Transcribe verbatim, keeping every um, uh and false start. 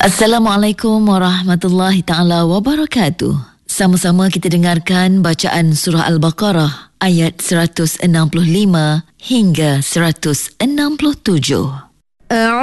Assalamualaikum warahmatullahi ta'ala wabarakatuh. Sama-sama kita dengarkan bacaan surah Al-Baqarah ayat seratus enam puluh lima hingga seratus enam puluh tujuh.